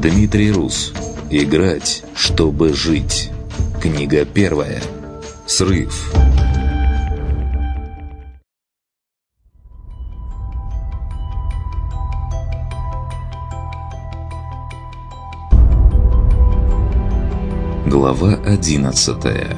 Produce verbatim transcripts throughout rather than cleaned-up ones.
Дмитрий Рус. Играть, чтобы жить. Книга первая. Срыв. Глава одиннадцатая.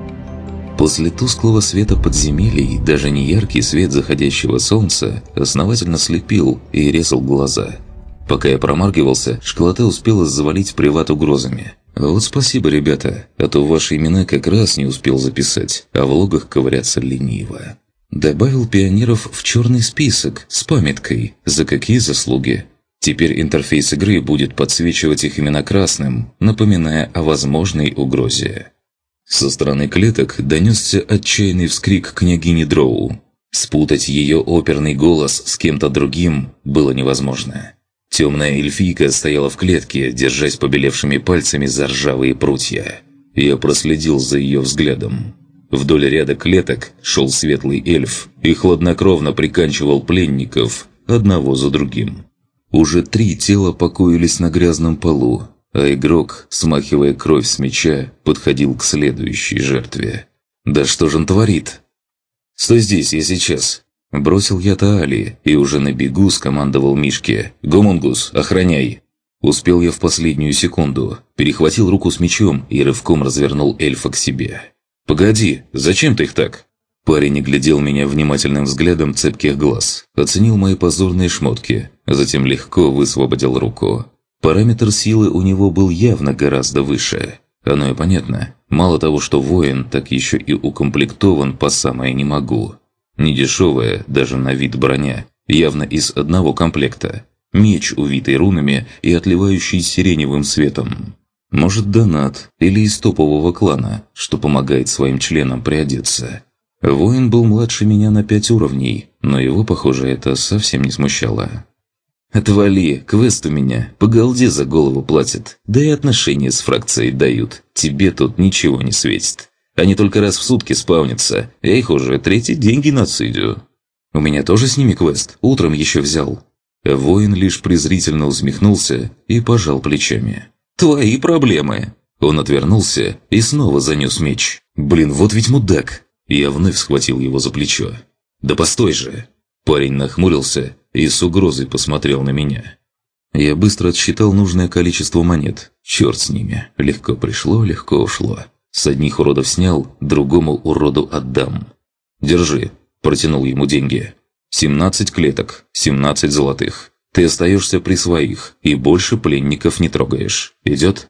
После тусклого света подземелий даже неяркий свет заходящего солнца основательно слепил и резал глаза. Пока я промаргивался, школота успела завалить приват угрозами. Вот спасибо, ребята, а то ваши имена как раз не успел записать, а в логах ковыряться лениво. Добавил пионеров в черный список с памяткой, за какие заслуги. Теперь интерфейс игры будет подсвечивать их имена красным, напоминая о возможной угрозе. Со стороны клеток донесся отчаянный вскрик княгини Дроу. Спутать ее оперный голос с кем-то другим было невозможно. Темная эльфийка стояла в клетке, держась побелевшими пальцами за ржавые прутья. Я проследил за ее взглядом. Вдоль ряда клеток шел светлый эльф и хладнокровно приканчивал пленников одного за другим. Уже три тела покоились на грязном полу, а игрок, смахивая кровь с меча, подходил к следующей жертве. «Да что же он творит?» «Стой здесь, я сейчас!» Бросил я Таали и уже на бегу скомандовал Мишке: «Гомунгус, охраняй!» Успел я в последнюю секунду, перехватил руку с мечом и рывком развернул эльфа к себе. «Погоди, зачем ты их так?» Парень оглядел меня внимательным взглядом цепких глаз, оценил мои позорные шмотки, а затем легко высвободил руку. Параметр силы у него был явно гораздо выше. Оно и понятно. Мало того, что воин, так еще и укомплектован по самое не могу. Недешевая, даже на вид броня, явно из одного комплекта. Меч, увитый рунами и отливающий сиреневым светом. Может, донат или из топового клана, что помогает своим членам приодеться. Воин был младше меня на пять уровней, но его, похоже, это совсем не смущало. «Отвали, квест у меня, по голде за голову платят, да и отношения с фракцией дают, тебе тут ничего не светит. Они только раз в сутки спавнятся, я их уже третий деньги нацидю. У меня тоже с ними квест, утром еще взял». Воин лишь презрительно усмехнулся и пожал плечами. «Твои проблемы». Он отвернулся и снова занес меч. «Блин, вот ведь мудак». Я вновь схватил его за плечо. «Да постой же!» Парень нахмурился и с угрозой посмотрел на меня. Я быстро отсчитал нужное количество монет. Черт с ними. Легко пришло, легко ушло. С одних уродов снял, другому уроду отдам. «Держи», – протянул ему деньги. «семнадцать клеток, семнадцать золотых. Ты остаешься при своих и больше пленников не трогаешь. Идет?»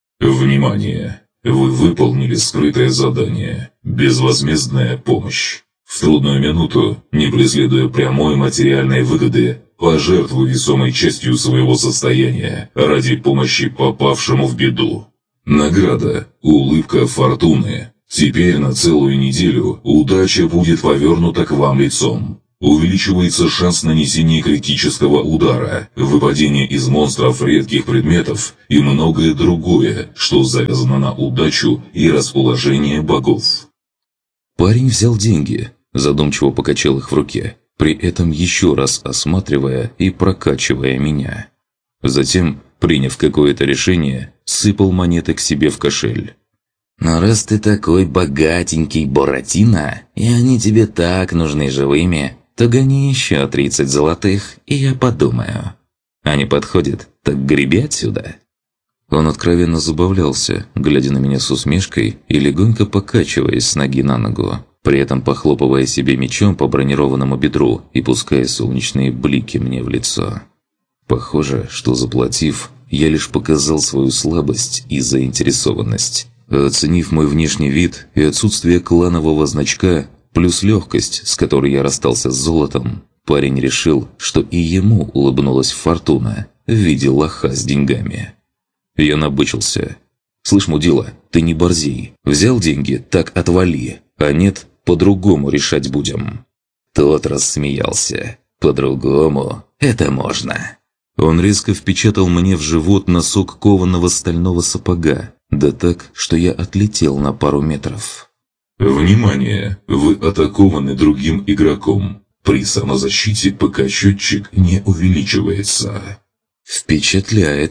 «Внимание! Вы выполнили скрытое задание. Безвозмездная помощь. В трудную минуту, не преследуя прямой материальной выгоды, пожертвуй весомой частью своего состояния ради помощи попавшему в беду. Награда – улыбка фортуны. Теперь на целую неделю удача будет повернута к вам лицом. Увеличивается шанс нанесения критического удара, выпадения из монстров редких предметов и многое другое, что завязано на удачу и расположение богов». Парень взял деньги, задумчиво покачал их в руке, при этом еще раз осматривая и прокачивая меня. Затем, приняв какое-то решение, сыпал монеты к себе в кошель. «Но раз ты такой богатенький Буратино, и они тебе так нужны живыми, то гони еще тридцать золотых, и я подумаю. А не подходит, так греби отсюда». Он откровенно забавлялся, глядя на меня с усмешкой и легонько покачиваясь с ноги на ногу, при этом похлопывая себе мечом по бронированному бедру и пуская солнечные блики мне в лицо. Похоже, что заплатив, я лишь показал свою слабость и заинтересованность. Оценив мой внешний вид и отсутствие кланового значка, плюс легкость, с которой я расстался с золотом, парень решил, что и ему улыбнулась фортуна в виде лоха с деньгами. Я набычился. «Слышь, мудила, ты не борзей. Взял деньги, так отвали. А нет, по-другому решать будем». Тот рассмеялся. «По-другому? Это можно». Он резко впечатал мне в живот носок кованого стального сапога, да так, что я отлетел на пару метров. «Внимание! Вы атакованы другим игроком. При самозащите ПК-счетчик не увеличивается». «Впечатляет.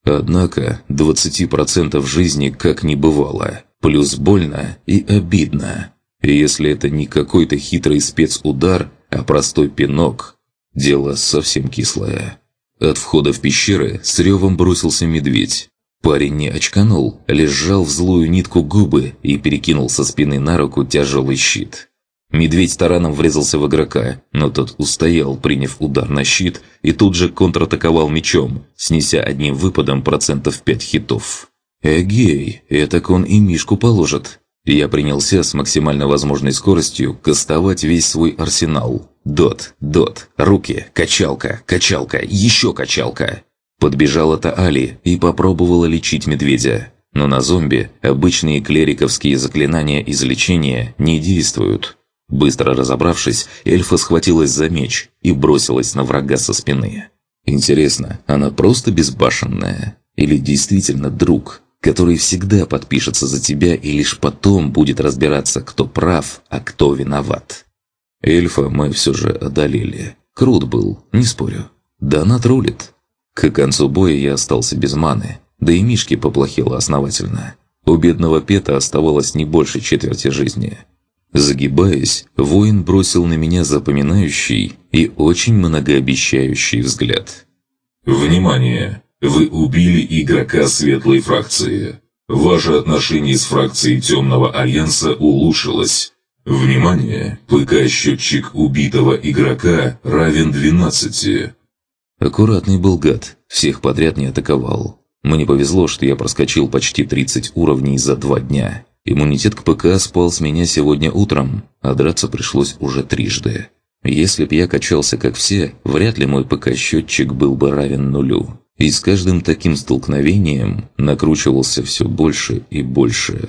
Однако двадцати процентов жизни как не бывало, плюс больно и обидно. И если это не какой-то хитрый спецудар, а простой пинок, дело совсем кислое. От входа в пещеры с ревом бросился медведь. Парень не очканул, лишь сжал в злую нитку губы и перекинул со спины на руку тяжелый щит. Медведь тараном врезался в игрока, но тот устоял, приняв удар на щит, и тут же контратаковал мечом, снеся одним выпадом процентов пять хитов. Эгей, этак он и Мишку положит. Я принялся с максимально возможной скоростью кастовать весь свой арсенал. Дот, дот, руки, качалка, качалка, еще качалка. Подбежала Таали и попробовала лечить медведя. Но на зомби обычные клериковские заклинания излечения не действуют. Быстро разобравшись, эльфа схватилась за меч и бросилась на врага со спины. Интересно, она просто безбашенная? Или действительно друг, который всегда подпишется за тебя и лишь потом будет разбираться, кто прав, а кто виноват? Эльфа мы все же одолели. Крут был, не спорю. Да она троллит. К концу боя я остался без маны, да и Мишке поплохело основательно. У бедного Пета оставалось не больше четверти жизни. Загибаясь, воин бросил на меня запоминающий и очень многообещающий взгляд. «Внимание! Вы убили игрока светлой фракции. Ваше отношение с фракцией Темного Альянса улучшилось. Внимание! ПК-счетчик убитого игрока равен двенадцати». Аккуратный был гад, всех подряд не атаковал. Мне повезло, что я проскочил почти тридцать уровней за два дня. Иммунитет к ПК спал с меня сегодня утром, а драться пришлось уже трижды. Если б я качался как все, вряд ли мой ПК-счетчик был бы равен нулю. И с каждым таким столкновением накручивался все больше и больше.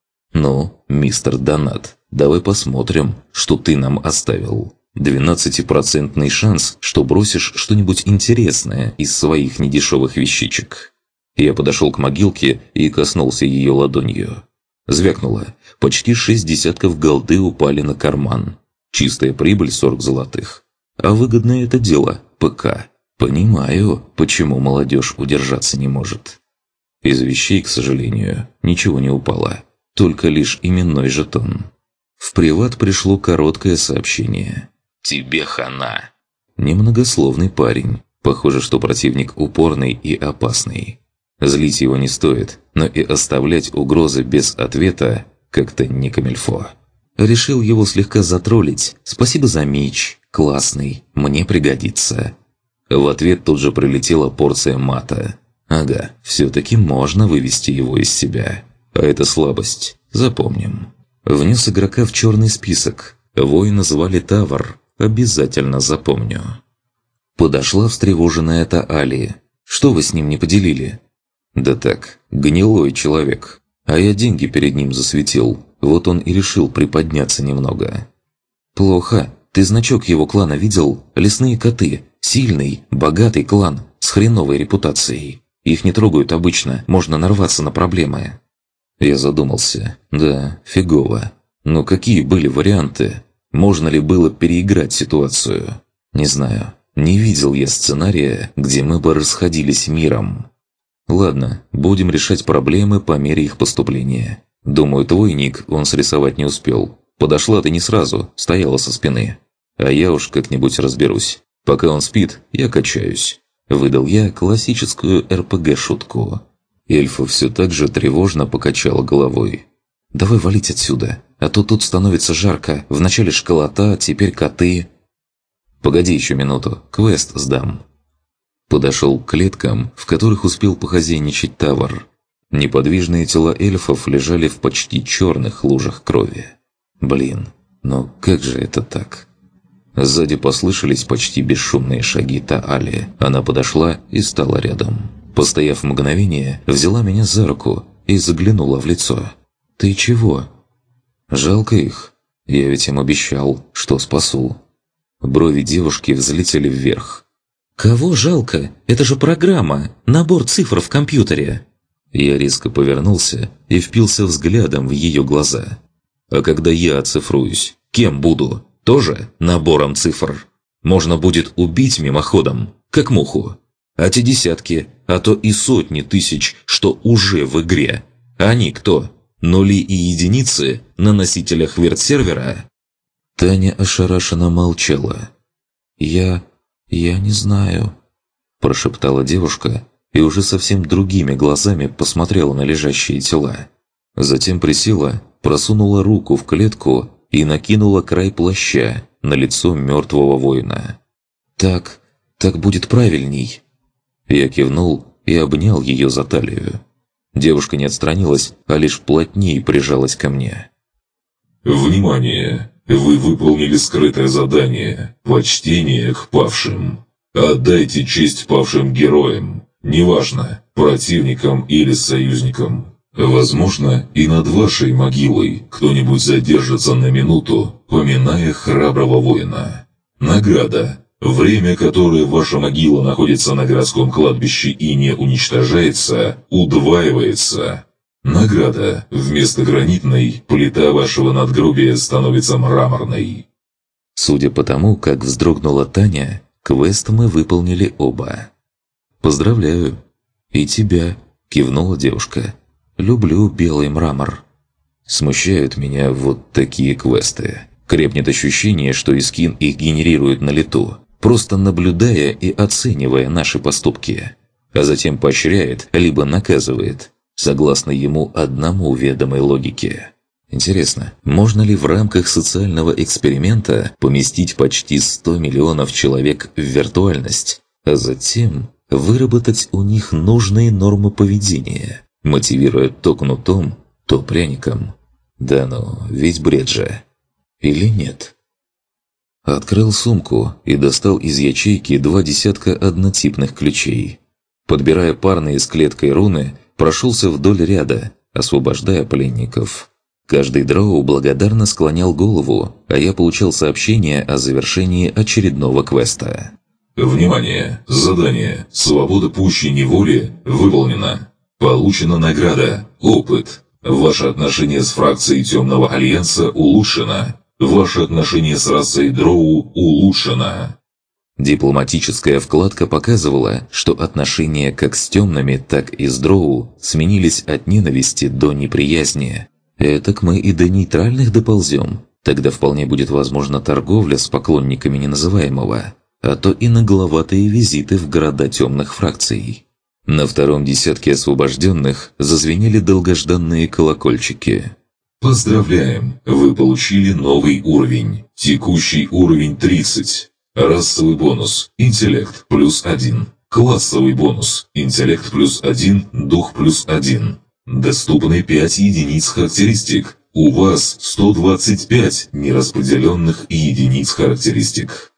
«Ну, мистер Донат, давай посмотрим, что ты нам оставил». Двенадцатипроцентный шанс, что бросишь что-нибудь интересное из своих недешевых вещичек. Я подошел к могилке и коснулся ее ладонью. Звякнуло. Почти шесть десятков голды упали на карман. Чистая прибыль сорок золотых. А выгодное это дело – ПК. Понимаю, почему молодежь удержаться не может. Из вещей, к сожалению, ничего не упало. Только лишь именной жетон. В приват пришло короткое сообщение. «Тебе хана». Немногословный парень. Похоже, что противник упорный и опасный. Злить его не стоит, но и оставлять угрозы без ответа как-то не камильфо. Решил его слегка затроллить. «Спасибо за меч. Классный. Мне пригодится». В ответ тут же прилетела порция мата. Ага, все-таки можно вывести его из себя. А это слабость. Запомним. Внес игрока в черный список. Воина звали Тавр. Обязательно запомню. Подошла встревоженная Таали. «Что вы с ним не поделили?» «Да так, гнилой человек. А я деньги перед ним засветил. Вот он и решил приподняться немного». «Плохо. Ты значок его клана видел? Лесные коты. Сильный, богатый клан. С хреновой репутацией. Их не трогают обычно. Можно нарваться на проблемы». Я задумался. Да, фигово. Но какие были варианты? Можно ли было переиграть ситуацию? Не знаю. Не видел я сценария, где мы бы расходились миром. Ладно, будем решать проблемы по мере их поступления. Думаю, твой ник он срисовать не успел. Подошла ты не сразу, стояла со спины. А я уж как-нибудь разберусь. Пока он спит, я качаюсь. Выдал я классическую эр пэ гэ-шутку. Эльфа все так же тревожно покачала головой. «Давай валить отсюда, а то тут становится жарко. Вначале школота, теперь коты». «Погоди еще минуту, квест сдам». Подошел к клеткам, в которых успел похозяйничать Тавр. Неподвижные тела эльфов лежали в почти черных лужах крови. Блин, но как же это так? Сзади послышались почти бесшумные шаги Таали. Она подошла и стала рядом. Постояв мгновение, взяла меня за руку и заглянула в лицо. «Ты чего?» «Жалко их. Я ведь им обещал, что спасу». Брови девушки взлетели вверх. «Кого жалко? Это же программа, набор цифр в компьютере». Я резко повернулся и впился взглядом в ее глаза. «А когда я оцифруюсь, кем буду? Тоже набором цифр? Можно будет убить мимоходом, как муху. А те десятки, а то и сотни тысяч, что уже в игре. Они кто? Нули и единицы на носителях вирт-сервера?» Таня ошарашенно молчала. «Я... я не знаю», – прошептала девушка и уже совсем другими глазами посмотрела на лежащие тела. Затем присела, просунула руку в клетку и накинула край плаща на лицо мертвого воина. «Так, так будет правильней». Я кивнул и обнял ее за талию. Девушка не отстранилась, а лишь плотнее прижалась ко мне. «Внимание! Вы выполнили скрытое задание «Почтение к павшим». Отдайте честь павшим героям, неважно, противникам или союзникам. Возможно, и над вашей могилой кто-нибудь задержится на минуту, поминая храброго воина. Награда. Время, которое ваша могила находится на городском кладбище и не уничтожается, удваивается. Награда. Вместо гранитной, плита вашего надгробия становится мраморной». Судя по тому, как вздрогнула Таня, квест мы выполнили оба. «Поздравляю. И тебя», – кивнула девушка. «Люблю белый мрамор». Смущают меня вот такие квесты. Крепнет ощущение, что Искин их генерирует на лету, просто наблюдая и оценивая наши поступки, а затем поощряет, либо наказывает, согласно ему одному ведомой логике. Интересно, можно ли в рамках социального эксперимента поместить почти сто миллионов человек в виртуальность, а затем выработать у них нужные нормы поведения, мотивируя то кнутом, то пряником? Да ну, ведь бред же. Или нет? Открыл сумку и достал из ячейки два десятка однотипных ключей. Подбирая парные с клеткой руны, прошелся вдоль ряда, освобождая пленников. Каждый дроу благодарно склонял голову, а я получал сообщение о завершении очередного квеста. «Внимание! Задание «Свобода пущей неволи» выполнено. Получена награда «Опыт». Ваше отношение с фракцией Темного Альянса улучшено. Ваше отношение с расой Дроу улучшено». Дипломатическая вкладка показывала, что отношения как с темными, так и с Дроу сменились от ненависти до неприязни. Этак мы и до нейтральных доползем. Тогда вполне будет возможна торговля с поклонниками неназываемого, а то и нагловатые визиты в города темных фракций. На втором десятке освобожденных зазвенели долгожданные колокольчики. Поздравляем! Вы получили новый уровень. Текущий уровень тридцать. Расовый бонус «Интеллект» плюс один. Классовый бонус «Интеллект» плюс один, «Дух» плюс один. Доступны пять единиц характеристик. У вас сто двадцать пять нераспределенных единиц характеристик.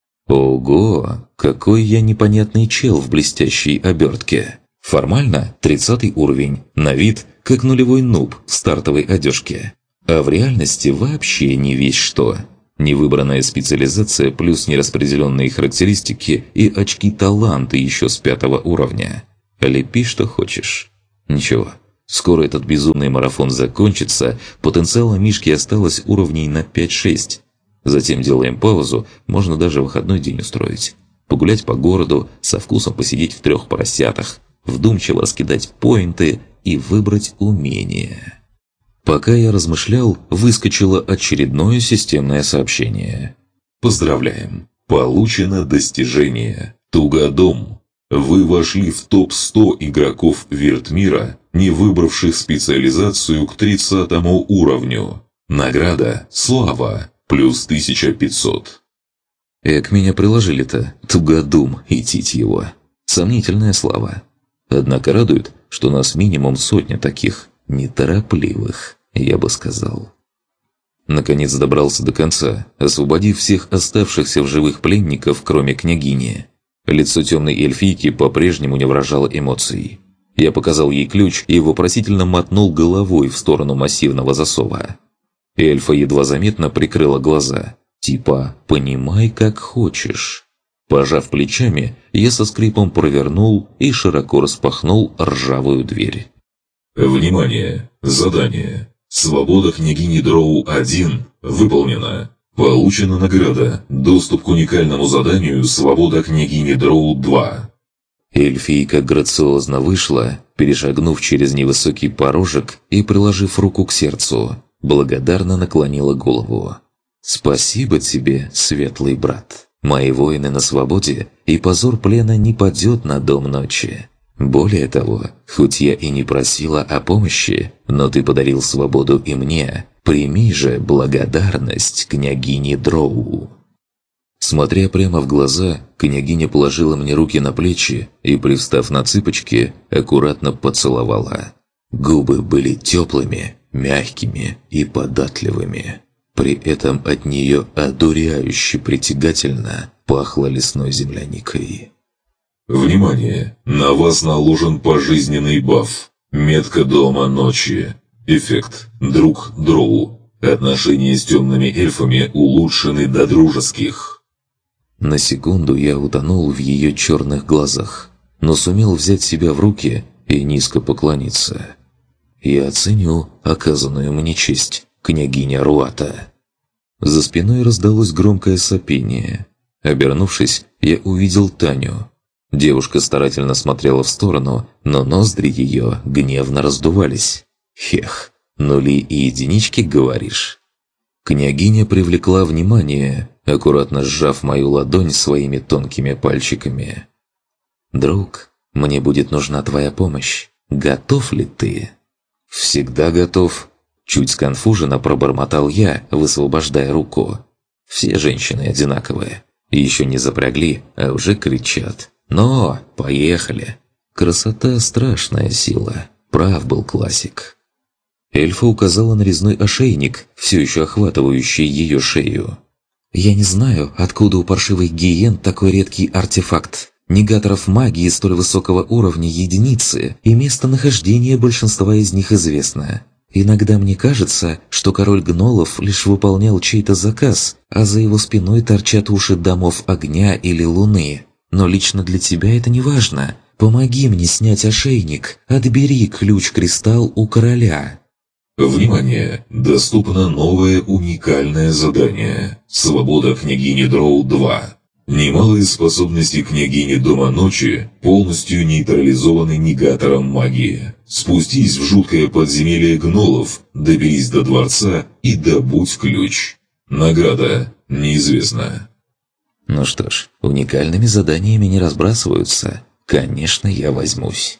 Ого, какой я непонятный чел в блестящей обертке. Формально тридцатый уровень, на вид как нулевой нуб в стартовой одежке. А в реальности вообще не весь что. Невыбранная специализация плюс нераспределенные характеристики и очки таланта еще с пятого уровня. Лепи что хочешь. Ничего, скоро этот безумный марафон закончится, потенциала Мишки осталось уровней на пять-шесть. Затем делаем паузу, можно даже выходной день устроить. Погулять по городу, со вкусом посидеть в трех поросятах, вдумчиво скидать поинты и выбрать умение. Пока я размышлял, выскочило очередное системное сообщение. Поздравляем! Получено достижение «Тугодум». Вы вошли в топ сто игроков Виртмира, не выбравших специализацию к тридцатому уровню. Награда «Слава» плюс тысяча пятьсот. Эк, меня приложили-то, тугодум, и тить его. Сомнительная слава. Однако радует, что нас минимум сотня таких неторопливых, я бы сказал. Наконец добрался до конца, освободив всех оставшихся в живых пленников, кроме княгини. Лицо темной эльфийки по-прежнему не выражало эмоций. Я показал ей ключ и вопросительно мотнул головой в сторону массивного засова. Эльфа едва заметно прикрыла глаза. Типа «понимай, как хочешь». Пожав плечами, я со скрипом провернул и широко распахнул ржавую дверь. Внимание! Задание. Свобода княгини Дроу один выполнена. Получена награда. Доступ к уникальному заданию «Свобода княгини Дроу два». Эльфийка грациозно вышла, перешагнув через невысокий порожек и приложив руку к сердцу, благодарно наклонила голову. «Спасибо тебе, светлый брат. Мои воины на свободе, и позор плена не падет на дом ночи. Более того, хоть я и не просила о помощи, но ты подарил свободу и мне. Прими же благодарность княгини Дроу». Смотря прямо в глаза, княгиня положила мне руки на плечи и, привстав на цыпочки, аккуратно поцеловала. Губы были теплыми, мягкими и податливыми. При этом от нее одуряюще притягательно пахло лесной земляникой. Внимание! На вас наложен пожизненный баф. Метка дома ночи. Эффект. Друг Дроу. Отношения с темными эльфами улучшены до дружеских. На секунду я утонул в ее черных глазах, но сумел взять себя в руки и низко поклониться. Я ценю оказанную мне честь, княгиня Руата. За спиной раздалось громкое сопение. Обернувшись, я увидел Таню. Девушка старательно смотрела в сторону, но ноздри ее гневно раздувались. Хех, нули и единички, говоришь? Княгиня привлекла внимание, аккуратно сжав мою ладонь своими тонкими пальчиками. «Друг, мне будет нужна твоя помощь. Готов ли ты?» «Всегда готов», – чуть сконфуженно пробормотал я, высвобождая руку. «Все женщины одинаковые. Еще не запрягли, а уже кричат. Но, поехали!» Красота – страшная сила. Прав был классик. Эльфа указала на резной ошейник, все еще охватывающий ее шею. «Я не знаю, откуда у паршивых гиен такой редкий артефакт. Негаторов магии столь высокого уровня единицы, и местонахождение большинства из них известно. Иногда мне кажется, что король гнолов лишь выполнял чей-то заказ, а за его спиной торчат уши домов огня или луны. Но лично для тебя это не важно. Помоги мне снять ошейник, отбери ключ-кристалл у короля». Внимание! Доступно новое уникальное задание. Свобода княгини Дроу два. Немалые способности княгини Дома Ночи полностью нейтрализованы негатором магии. Спустись в жуткое подземелье гнолов, доберись до дворца и добудь ключ. Награда неизвестна. Ну что ж, уникальными заданиями не разбрасываются. Конечно, я возьмусь.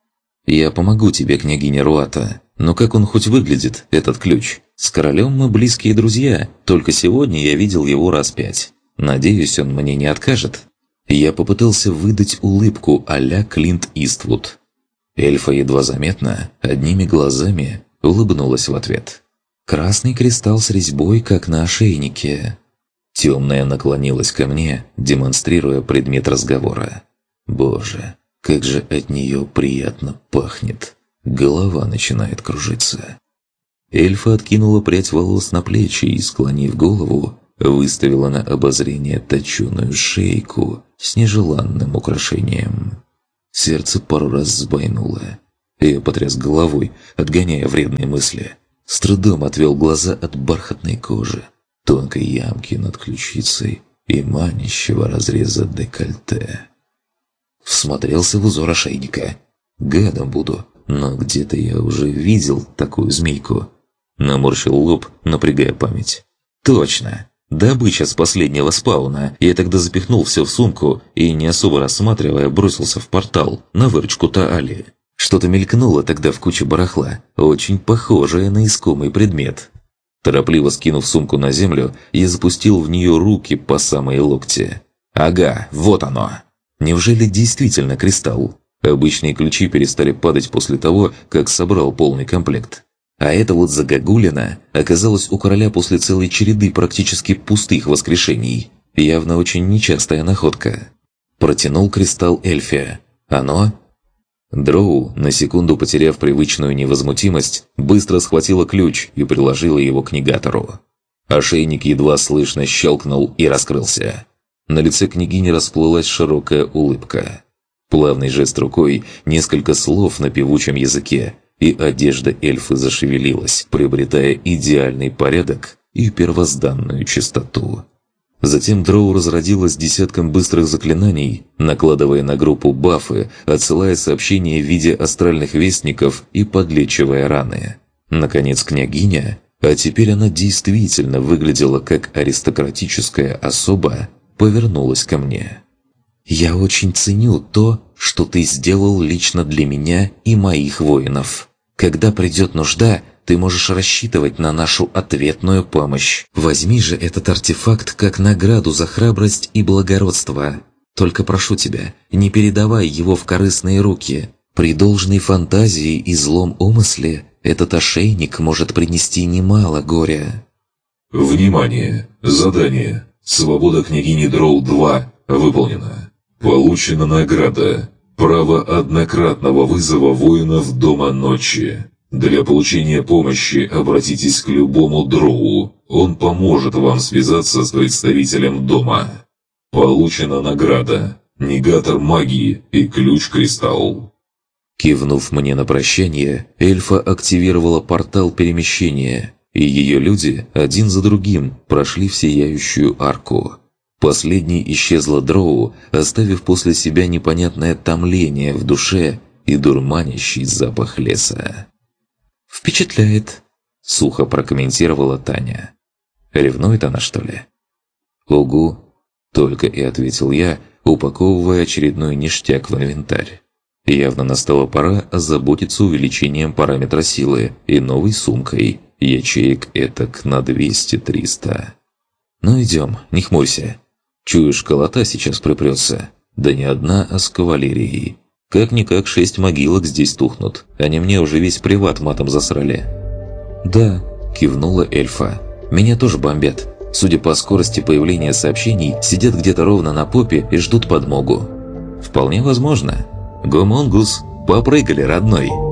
Я помогу тебе, княгиня Руата. Но как он хоть выглядит, этот ключ? С королем мы близкие друзья, только сегодня я видел его раз пять. Надеюсь, он мне не откажет. Я попытался выдать улыбку а-ля Клинт Иствуд. Эльфа едва заметно, одними глазами, улыбнулась в ответ. «Красный кристалл с резьбой, как на ошейнике». Темная наклонилась ко мне, демонстрируя предмет разговора. Боже, как же от нее приятно пахнет. Голова начинает кружиться. Эльфа откинула прядь волос на плечи и, склонив голову, выставила на обозрение точеную шейку с нежеланным украшением. Сердце пару раз сбойнуло. Я потряс головой, отгоняя вредные мысли. С трудом отвел глаза от бархатной кожи, тонкой ямки над ключицей и манящего разреза декольте. Всмотрелся в узор ошейника. Гадом буду, но где-то я уже видел такую змейку. Наморщил лоб, напрягая память. Точно! Добыча с последнего спауна. Я тогда запихнул все в сумку и, не особо рассматривая, бросился в портал на выручку Таали. Что-то мелькнуло тогда в куче барахла, очень похожее на искомый предмет. Торопливо скинув сумку на землю, я запустил в нее руки по самые локти. Ага, вот оно! Неужели действительно кристалл? Обычные ключи перестали падать после того, как собрал полный комплект. А это вот загогулина оказалась у короля после целой череды практически пустых воскрешений. Явно очень нечастая находка. Протянул кристалл эльфе. Оно? Дроу, на секунду потеряв привычную невозмутимость, быстро схватила ключ и приложила его к негатору. Ошейник едва слышно щелкнул и раскрылся. На лице княгини расплылась широкая улыбка. Плавный жест рукой, несколько слов на певучем языке, и одежда эльфы зашевелилась, приобретая идеальный порядок и первозданную чистоту. Затем Дроу разродилась десятком быстрых заклинаний, накладывая на группу бафы, отсылая сообщения в виде астральных вестников и подлечивая раны. Наконец княгиня, а теперь она действительно выглядела как аристократическая особа, повернулась ко мне. «Я очень ценю то, что ты сделал лично для меня и моих воинов. Когда придет нужда, ты можешь рассчитывать на нашу ответную помощь. Возьми же этот артефакт как награду за храбрость и благородство. Только прошу тебя, не передавай его в корыстные руки. При должной фантазии и злом умысле этот ошейник может принести немало горя». Внимание! Задание. Свобода княгини Дроу два выполнена. Получена награда. Право однократного вызова воинов Дома Ночи. Для получения помощи обратитесь к любому дроу. Он поможет вам связаться с представителем дома. Получена награда. Негатор магии и ключ-кристалл. Кивнув мне на прощание, эльфа активировала портал перемещения, и ее люди один за другим прошли в сияющую арку. Последней исчезла Дроу, оставив после себя непонятное томление в душе и дурманящий запах леса. «Впечатляет», — сухо прокомментировала Таня. «Ревнует она, что ли?» «Угу», — только и ответил я, упаковывая очередной ништяк в инвентарь. Явно настала пора озаботиться увеличением параметра силы и новой сумкой, ячеек этак на двести-триста. «Ну идем, не хмурься. Чуешь, колота сейчас припрется. Да не одна, а с кавалерией. Как-никак шесть могилок здесь тухнут. Они мне уже весь приват матом засрали». «Да», – кивнула эльфа. «Меня тоже бомбят. Судя по скорости появления сообщений, сидят где-то ровно на попе и ждут подмогу». «Вполне возможно. Гомонгус, попрыгали, родной».